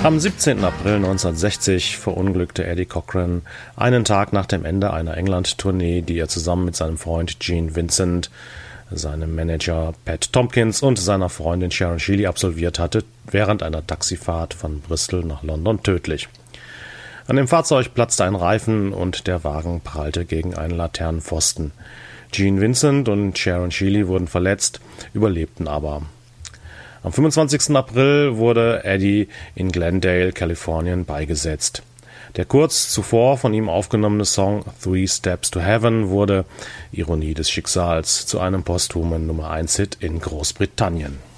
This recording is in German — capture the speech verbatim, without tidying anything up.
Am siebzehnten April neunzehnhundertsechzig verunglückte Eddie Cochran einen Tag nach dem Ende einer England-Tournee, die er zusammen mit seinem Freund Gene Vincent, seinem Manager Pat Tompkins und seiner Freundin Sharon Shealy absolviert hatte, während einer Taxifahrt von Bristol nach London tödlich. An dem Fahrzeug platzte ein Reifen und der Wagen prallte gegen einen Laternenpfosten. Gene Vincent und Sharon Shealy wurden verletzt, überlebten aber. Am fünfundzwanzigsten April wurde Eddie in Glendale, Kalifornien, beigesetzt. Der kurz zuvor von ihm aufgenommene Song Three Steps to Heaven wurde, Ironie des Schicksals, zu einem posthumen Nummer eins Hit in Großbritannien.